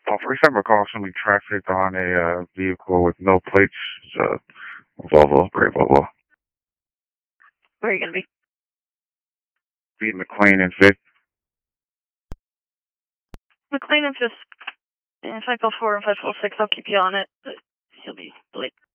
First time I recall somebody trafficked on a vehicle with no plates. It's a Volvo, gray Volvo. Where are you going to be? Be McLean and Fifth. McLean and Fifth. And if I go 4 and 5 4 6, I'll keep you on it. But he'll be late.